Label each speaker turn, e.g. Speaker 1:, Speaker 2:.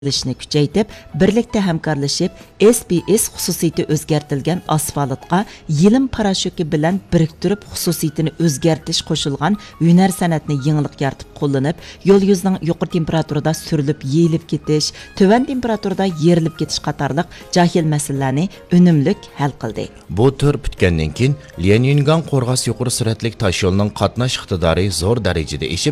Speaker 1: qilishni kuchaytirib, birlikda hamkorlashib, SBS xususiyati o'zgartirilgan asfaltga yilim parashyuti bilan biriktirib xususiyatini o'zgartirish qo'shilgan hunar san'atni yangilik yaratib qo'llanib, yo'l yuzining yuqori temperaturada surilib, yeyilib ketish, tuvan temperaturada yerilib ketish qatorliq jahil masalalarni unumli hal qildi.
Speaker 2: Bu tur bitgandan keyin Lianyungan Qo'rg'as yuqori sur'atli tosh yo'lining qatnash iqtidori zo'r darajada